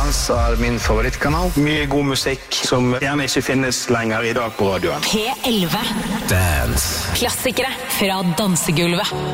Dans er min favorittkanal. Mye god musikk som gjerne ikke finnes lenger I dag på radioen. P11. Dance. Klassikere fra dansegulvet.